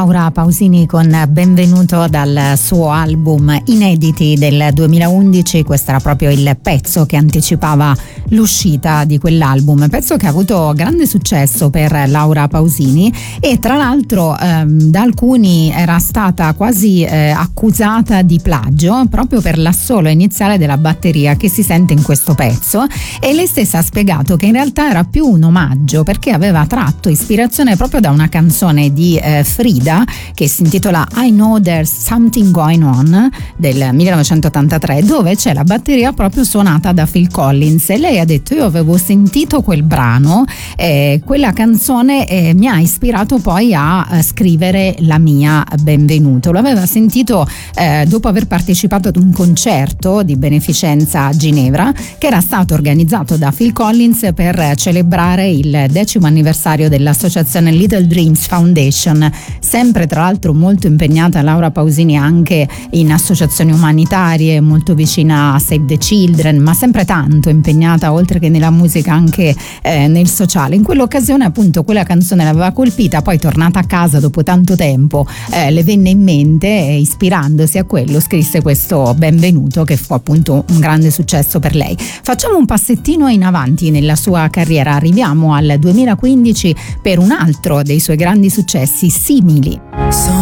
Laura Pausini con Benvenuto dal suo album Inediti del 2011. Questo era proprio il pezzo che anticipava l'uscita di quell'album, pezzo che ha avuto grande successo per Laura Pausini e tra l'altro da alcuni era stata quasi accusata di plagio proprio per l'assolo iniziale della batteria che si sente in questo pezzo, e lei stessa ha spiegato che in realtà era più un omaggio perché aveva tratto ispirazione proprio da una canzone di Frida che si intitola I Know There's Something Going On del 1983, dove c'è la batteria proprio suonata da Phil Collins, e lei ha detto: io avevo sentito quel brano, quella canzone mi ha ispirato poi a scrivere la mia Benvenuto. Lo aveva sentito dopo aver partecipato ad un concerto di beneficenza a Ginevra che era stato organizzato da Phil Collins per celebrare il 10° anniversario dell'associazione Little Dreams Foundation, sempre tra l'altro molto impegnata Laura Pausini anche in associazioni umanitarie, molto vicina a Save the Children, ma sempre tanto impegnata oltre che nella musica anche nel sociale. In quell'occasione appunto quella canzone l'aveva colpita, poi tornata a casa dopo tanto tempo le venne in mente e ispirandosi a quello scrisse questo Benvenuto che fu appunto un grande successo per lei. Facciamo un passettino in avanti nella sua carriera, arriviamo al 2015 per un altro dei suoi grandi successi, Simili.